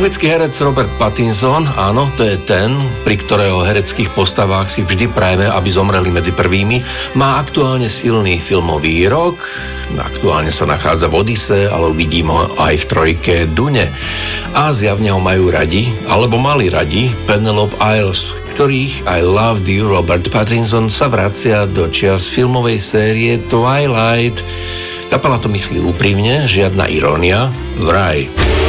Anglický herec Robert Pattinson, áno, to je ten, pri ktorého hereckých postavách si vždy prajeme, aby zomreli medzi prvými, má aktuálne silný filmový rok, aktuálne sa nachádza v Odyssee, ale uvidím ho aj v trojke Dune. A zjavne ho majú radi, alebo mali radi, Penelope Isles, ktorých I Loved You Robert Pattinson sa vracia do čias filmovej série Twilight. Kapela to myslí úprimne, žiadna irónia, vraj.